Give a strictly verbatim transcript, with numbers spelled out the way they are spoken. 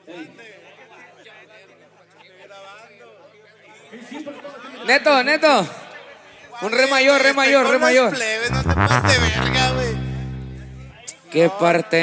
Neto, Neto. Un re mayor, re mayor, re mayor. No te pases de verga, güey. ¿Qué parte?